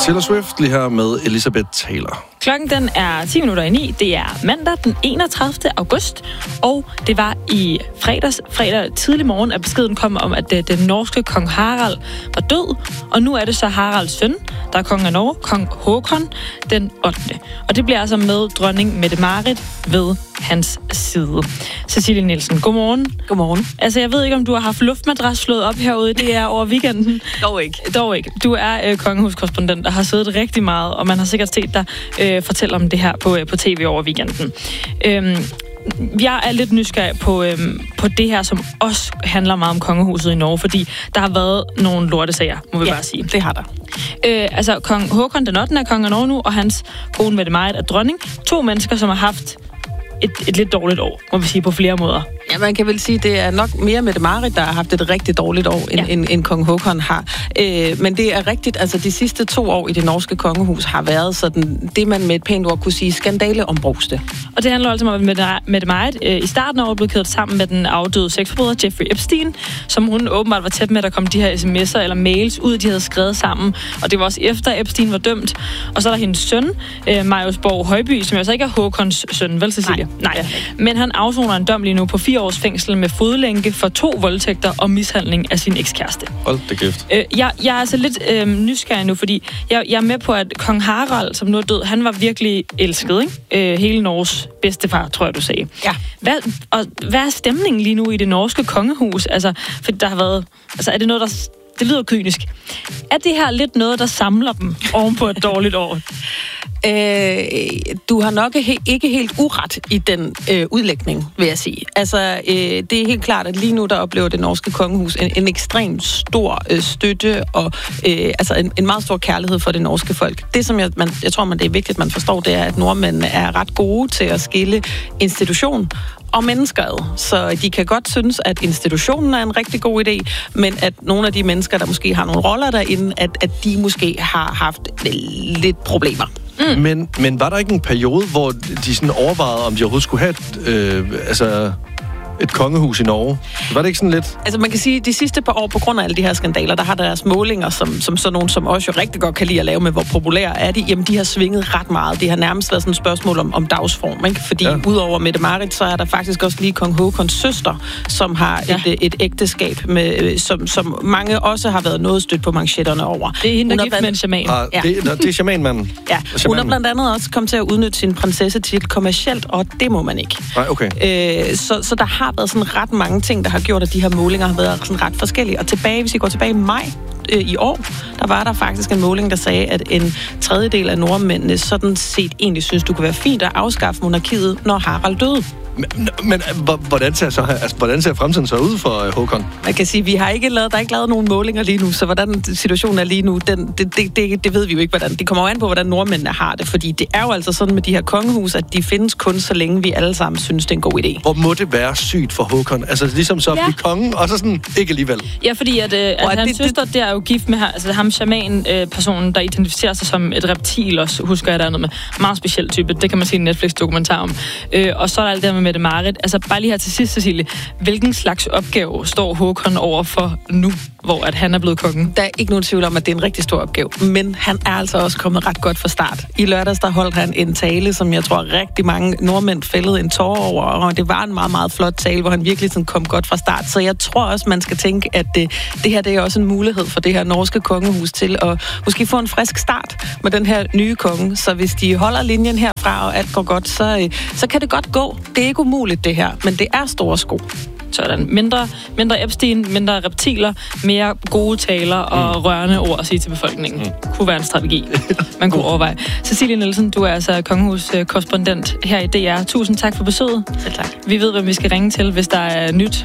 Taylor Swift lige her med Elizabeth Taylor. Klokken den er 10 minutter i 9. Det er mandag den 31. august, og det var i fredag tidlig morgen, at beskeden kom om, at den norske kong Harald var død, og nu er det så Haralds søn, der er konge af Norge, kong Håkon den 8. Og det bliver altså med dronning Mette-Marit ved hans side. Cecilie Nielsen, godmorgen. Godmorgen. Altså, jeg ved ikke, om du har haft luftmadras slået op herude. Det er over weekenden. Dog ikke. Du er kongehuskorrespondent, der har siddet rigtig meget, og man har sikkert set dig fortælle om det her på tv over weekenden. Jeg er lidt nysgerrig på det her, som også handler meget om kongehuset i Norge, fordi der har været nogle lortesager, må vi bare sige. Det har der. Altså, kong Håkon den 8. er konge af Norge nu, og hans kone Mette-Marit er dronning. 2 mennesker, som har haft et lidt dårligt år, må vi sige, på flere måder. Ja, man kan vel sige, det er nok mere Mette-Marit, der har haft et rigtig dårligt år, end kong Håkon har. Men det er rigtigt, altså de sidste 2 år i det norske kongehus har været sådan, det man med et pænt ord kunne sige, skandale ombruste. Og det handler altså om, at Mette-Marit i starten af året blev kædet sammen med den afdøde sexforbryder Jeffrey Epstein, som hun åbenbart var tæt med, der kom de her sms'er eller mails ud, de havde skrevet sammen. Og det var også efter Epstein var dømt. Og så er der hendes søn, Marius Borg Højby, som jo altså ikke er Håkons søn, vel Cecilie? Nej. Men han afsoner en dom lige nu på 4 års fængsel med fodlænke for 2 voldtægter og mishandling af sin ekskæreste. Hold da kæft. Jeg er altså lidt nysgerrig nu, fordi jeg er med på, at kong Harald, som nu er død, han var virkelig elsket, ikke? Hele Norges bedstefar, tror jeg, du sagde. Ja. Hvad er stemningen lige nu i det norske kongehus? Altså, for der har været... Altså, er det noget, der... Det lyder kynisk. Er det her lidt noget, der samler dem oven på et dårligt år? Du har nok ikke helt uret i den udlægning, vil jeg sige. Altså, det er helt klart, at lige nu, der oplever det norske kongehus en ekstremt stor støtte og altså en meget stor kærlighed for det norske folk. Det, som jeg tror, det er vigtigt, man forstår, det er, at nordmændene er ret gode til at skille institution og mennesker ad. Så de kan godt synes, at institutionen er en rigtig god idé, men at nogle af de mennesker, der måske har nogle roller derinde, at de måske har haft lidt problemer. Men var der ikke en periode, hvor de sådan overvejede, om de overhovedet skulle have et kongehus i Norge? Var det ikke sådan lidt? Altså man kan sige, at de sidste par år, på grund af alle de her skandaler, der har deres målinger, som sådan nogen som også jo rigtig godt kan lide at lave med, hvor populære er de, jamen de har svinget ret meget. Det har nærmest været sådan et spørgsmål om dagsform, ikke? Fordi udover Mette-Marit, så er der faktisk også lige kong Håkons søster, som har et ægteskab, med, som mange også har været noget stødt på manchetterne over. Det er hende, der gift med en shaman. Det er shamanmanden. Ja, hun har blandt andet også kommet til at udnytte sin prinsessetitel kommercielt, og det må man ikke. Nej, okay. Så der har været sådan ret mange ting, der har gjort, at de her målinger har været sådan ret forskellige. Og hvis vi går tilbage i maj i år, der var der faktisk en måling, der sagde, at en tredjedel af nordmændene sådan set egentlig synes, du kunne være fint at afskaffe monarkiet, når Harald døde. Men hvordan ser fremtiden så ud for Håkon? Man kan sige, der er ikke lavet nogen målinger lige nu, så hvordan situationen er lige nu, det ved vi jo ikke, hvordan. Det kommer jo an på, hvordan nordmændene har det, fordi det er jo altså sådan med de her kongehus, at de findes kun så længe vi alle sammen synes, det er en god idé. Hvor må det være sygt for Håkon? Altså ligesom så at blive kongen, og så sådan ikke alligevel. Ja, fordi at hans søster, der er jo gift med ham shaman-personen, der identificerer sig som et reptil, også husker jeg der noget med. Meget speciel type, det kan man se en Netflix-dokumentar om. Og så er der alt det med Mette-Marit. Altså bare lige her til sidst, Cecilie. Hvilken slags opgave står Håkon over for nu, hvor at han er blevet kongen? Der er ikke nogen tvivl om, at det er en rigtig stor opgave. Men han er altså også kommet ret godt fra start. I lørdags, der holdt han en tale, som jeg tror rigtig mange nordmænd fældede en tårer over. Og det var en meget, meget flot tale, hvor han virkelig sådan kom godt fra start. Så jeg tror også, man skal tænke, at det her det er også en mulighed for det her norske kongehus til at måske få en frisk start med den her nye konge. Så hvis de holder linjen herfra, og alt går godt, så kan det godt gå. Det er ikke umuligt, det her, men det er store sko. Sådan. Mindre Epstein, mindre reptiler, mere gode taler og rørende ord at sige til befolkningen. Kunne være en strategi, man kunne overveje. Cecilie Nielsen, du er altså kongehuskorrespondent her i DR. Tusind tak for besøget. Selv tak. Vi ved, hvem vi skal ringe til, hvis der er nyt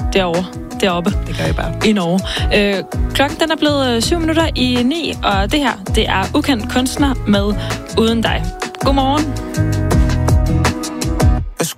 deroppe. Det gør I bare. I Norge. Klokken den er blevet 7 minutter i 9, og det her, det er Ukendt kunstner med Uden dig. Godmorgen.